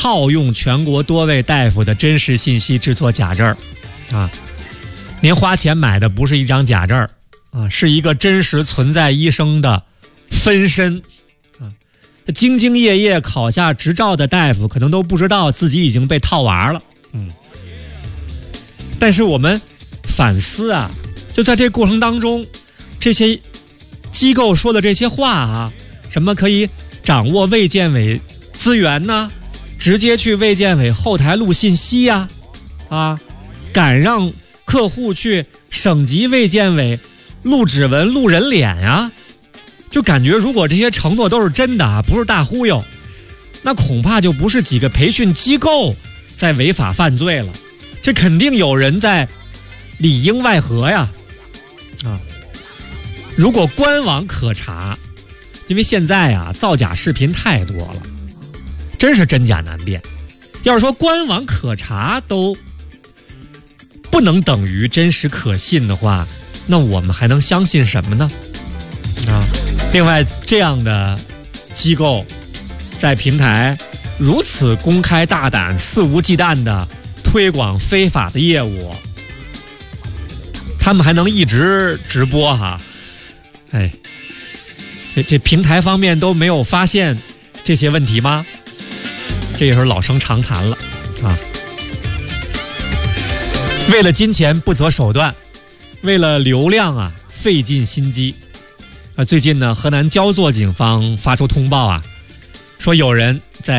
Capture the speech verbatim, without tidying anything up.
套用全国多位大夫的真实信息制作假证啊。您花钱买的不是一张假证啊，是一个真实存在医生的分身啊。兢兢业业考下执照的大夫可能都不知道自己已经被套娃了。嗯，但是我们反思啊，就在这过程当中，这些机构说的这些话啊，什么可以掌握卫健委资源呢？直接去卫健委后台录信息呀、啊，啊，敢让客户去省级卫健委录指纹、录人脸呀、啊，就感觉如果这些承诺都是真的啊，不是大忽悠，那恐怕就不是几个培训机构在违法犯罪了，这肯定有人在里应外合呀，啊！如果官网可查，因为现在啊造假视频太多了，真是真假难辨。要是说官网可查都不能等于真实可信的话，那我们还能相信什么呢？啊！另外，这样的机构在平台如此公开大胆、肆无忌惮的推广非法的业务，他们还能一直直播哈？哎，这这平台方面都没有发现这些问题吗？这也是老生常谈了啊！为了金钱不择手段，为了流量啊费尽心机啊！最近呢，河南焦作警方发出通报啊，说有人在